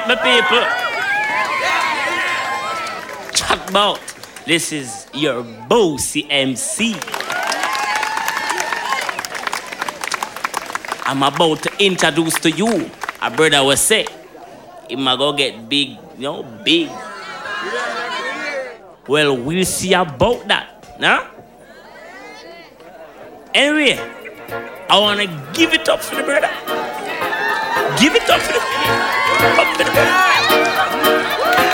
right, my people. Chat about. This is your bossy MC. I'm about to introduce to you a brother will say, he might go get big, big. Well, we'll see about that, nah? Anyway, I want to give it up for the brother. Give it up for the brother.